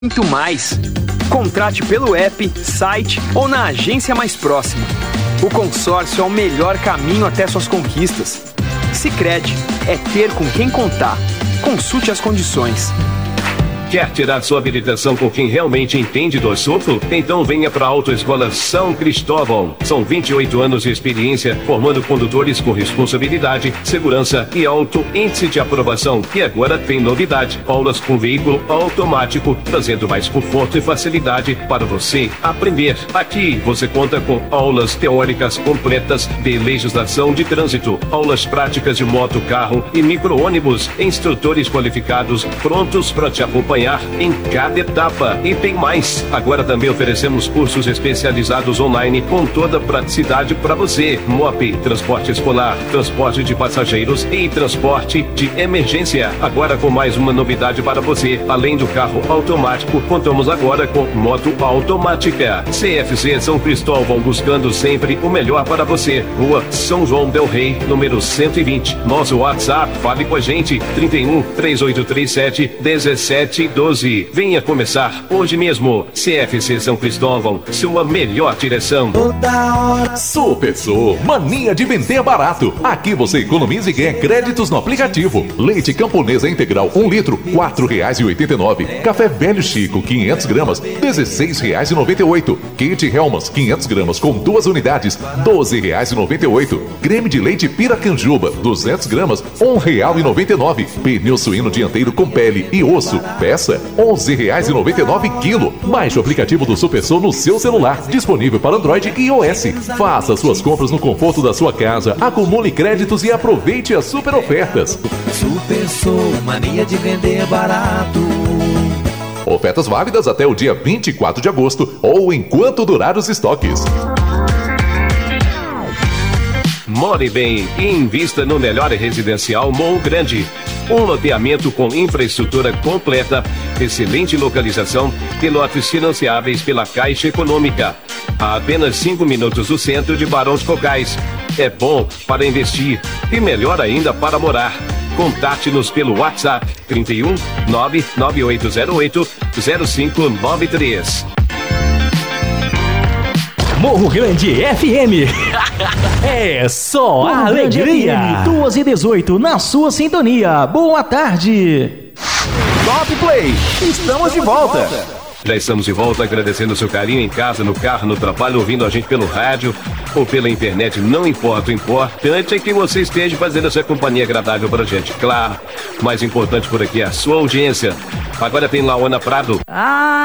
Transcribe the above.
Muito mais. Contrate pelo app, site ou na agência mais próxima. O consórcio é o melhor caminho até suas conquistas. Sicredi é ter com quem contar. Consulte as condições. Quer tirar sua habilitação com quem realmente entende do assunto? Então venha para a Autoescola São Cristóvão. São 28 anos de experiência formando condutores com responsabilidade, segurança e alto índice de aprovação. E agora tem novidade: aulas com veículo automático, trazendo mais conforto e facilidade para você aprender. Aqui você conta com aulas teóricas completas de legislação de trânsito, aulas práticas de moto, carro e micro-ônibus, instrutores qualificados prontos para te acompanhar em cada etapa. E tem mais: agora também oferecemos cursos especializados online com toda a praticidade para você. MOP, transporte escolar, transporte de passageiros e transporte de emergência. Agora com mais uma novidade para você: além do carro automático, contamos agora com moto automática. CFC São Cristóvão, buscando sempre o melhor para você. Rua São João del Rei, número 120. Nosso WhatsApp, fale com a gente: 31 3837 1712. Venha começar hoje mesmo. CFC São Cristóvão, sua melhor direção. Supersô, mania de vender barato. Aqui você economiza e ganha créditos no aplicativo. Leite Camponesa Integral 1 litro, R$ 4,89. Café Velho Chico, 500 gramas, R$ 16,98. Kit Helmas, 500 gramas com 2 unidades, R$ 12,98. Creme de leite Piracanjuba, 200 gramas, R$ 1,99. Pneu suíno dianteiro com pele e osso, peça R$ 11,99 quilo. Baixe o aplicativo do Supersô no seu celular, disponível para Android e iOS. Faça suas compras no conforto da sua casa, acumule créditos e aproveite as super ofertas. Supersô, mania de vender barato. Ofertas válidas até o dia 24 de agosto ou enquanto durar os estoques. More bem e invista no melhor residencial Morro Grande. Um loteamento com infraestrutura completa, excelente localização e lotes financiáveis pela Caixa Econômica. A apenas 5 minutos do centro de Barão de Cocais. É bom para investir e melhor ainda para morar. Contate-nos pelo WhatsApp 31 99808 0593. Morro Grande FM. É só Morro alegria. FM, 2h18 na sua sintonia. Boa tarde. Top Play, estamos de volta. Já estamos de volta, agradecendo o seu carinho em casa, no carro, no trabalho, ouvindo a gente pelo rádio ou pela internet, não importa. O importante é que você esteja fazendo essa companhia agradável pra gente. Claro, o mais importante por aqui é a sua audiência. Agora tem Laona Prado.